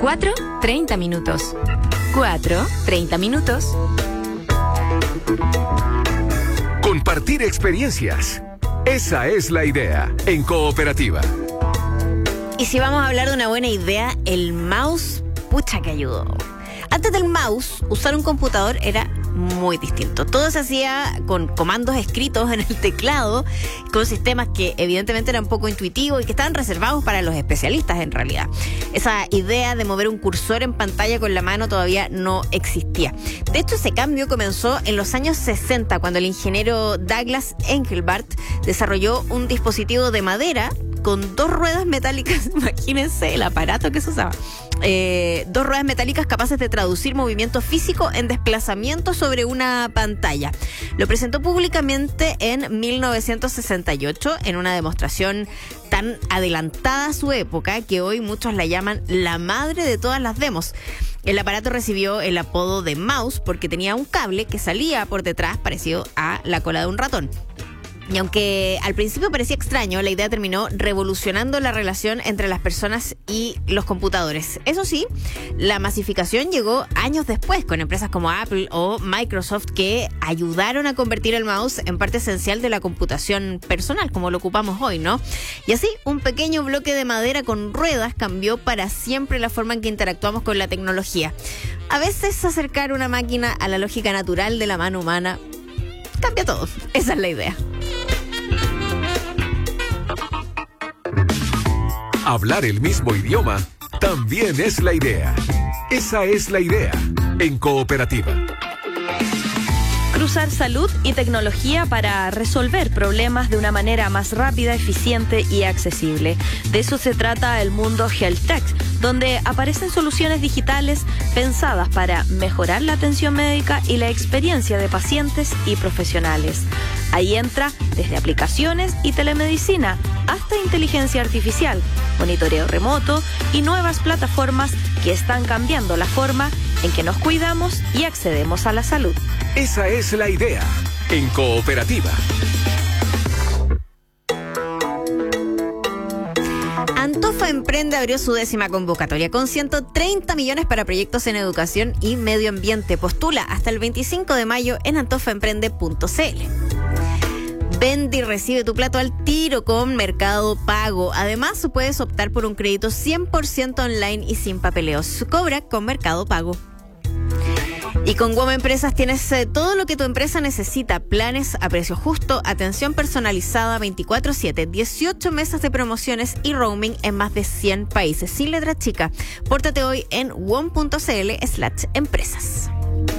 4, 30 minutos. 4, 30 minutos. Compartir experiencias. Esa es la idea en Cooperativa. Y si vamos a hablar de una buena idea, el mouse, pucha que ayudó. Antes del mouse, usar un computador era muy distinto. Todo se hacía con comandos escritos en el teclado, con sistemas que evidentemente eran poco intuitivos y que estaban reservados para los especialistas en realidad. Esa idea de mover un cursor en pantalla con la mano todavía no existía. De hecho, ese cambio comenzó en los años 60, cuando el ingeniero Douglas Engelbart desarrolló un dispositivo de madera con 2 ruedas metálicas. Imagínense el aparato que se usaba. 2 ruedas metálicas capaces de traducir movimiento físico en desplazamiento sobre una pantalla. Lo presentó públicamente en 1968 en una demostración tan adelantada a su época que hoy muchos la llaman la madre de todas las demos. El aparato recibió el apodo de mouse porque tenía un cable que salía por detrás parecido a la cola de un ratón. Y aunque al principio parecía extraño, la idea terminó revolucionando la relación entre las personas y los computadores. Eso sí, la masificación llegó años después, con empresas como Apple o Microsoft que ayudaron a convertir el mouse en parte esencial de la computación personal, como lo ocupamos hoy, ¿no? Y así, un pequeño bloque de madera con ruedas cambió para siempre la forma en que interactuamos con la tecnología. A veces acercar una máquina a la lógica natural de la mano humana cambia todo. Esa es la idea. Hablar el mismo idioma también es la idea. Esa es la idea en Cooperativa. Cruzar salud y tecnología para resolver problemas de una manera más rápida, eficiente y accesible. De eso se trata el mundo Health Tech, donde aparecen soluciones digitales pensadas para mejorar la atención médica y la experiencia de pacientes y profesionales. Ahí entra desde aplicaciones y telemedicina hasta inteligencia artificial, monitoreo remoto y nuevas plataformas que están cambiando la forma en que nos cuidamos y accedemos a la salud. Esa es la idea en Cooperativa. Antofa Emprende abrió su 10ª convocatoria con 130 millones para proyectos en educación y medio ambiente. Postula hasta el 25 de mayo en antofaemprende.cl. Vende y recibe tu plato al tiro con Mercado Pago. Además, puedes optar por un crédito 100% online y sin papeleos. Cobra con Mercado Pago. Y con WOM Empresas tienes todo lo que tu empresa necesita. Planes a precio justo, atención personalizada 24/7, 18 mesas de promociones y roaming en más de 100 países. Sin letra chica. Pórtate hoy en wom.cl/empresas.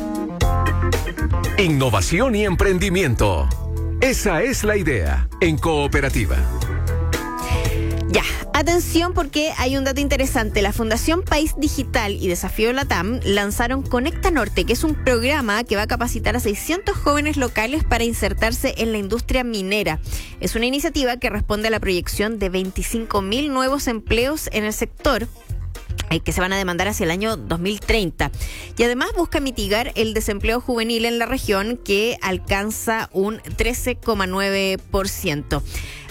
Innovación y emprendimiento. Esa es la idea en Cooperativa. Ya, atención porque hay un dato interesante. La Fundación País Digital y Desafío Latam lanzaron Conecta Norte, que es un programa que va a capacitar a 600 jóvenes locales para insertarse en la industria minera. Es una iniciativa que responde a la proyección de 25.000 nuevos empleos en el sector que se van a demandar hacia el año 2030. Y además busca mitigar el desempleo juvenil en la región, que alcanza un 13,9%.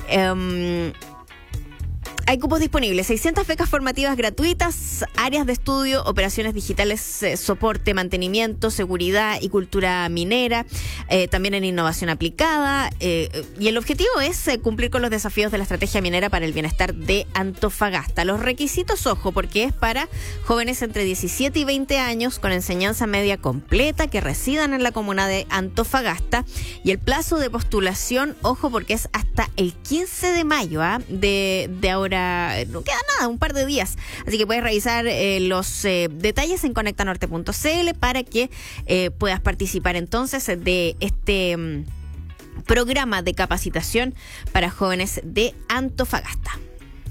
Hay cupos disponibles, 600 becas formativas gratuitas, áreas de estudio, operaciones digitales, soporte, mantenimiento, seguridad y cultura minera, también en innovación aplicada. Y el objetivo es cumplir con los desafíos de la estrategia minera para el bienestar de Antofagasta. Los requisitos, ojo, porque es para jóvenes entre 17 y 20 años con enseñanza media completa que residan en la comuna de Antofagasta. Y el plazo de postulación, ojo, porque es hasta el 15 de mayo, de ahora. No queda nada, un par de días. Así que puedes revisar los detalles en conectanorte.cl para que puedas participar entonces de este programa de capacitación para jóvenes de Antofagasta.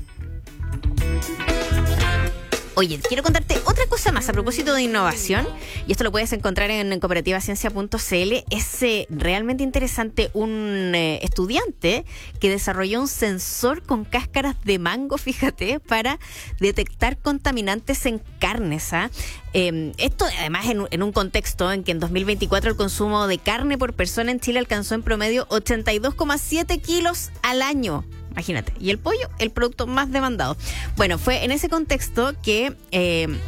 Oye, quiero contarte otra cosa más a propósito de innovación, y esto lo puedes encontrar en cooperativaciencia.cl. Es realmente interesante un estudiante que desarrolló un sensor con cáscaras de mango, fíjate, para detectar contaminantes en carnes. Esto además en un contexto en que en 2024 el consumo de carne por persona en Chile alcanzó en promedio 82,7 kilos al año. Imagínate. Y el pollo, el producto más demandado. Bueno, fue en ese contexto que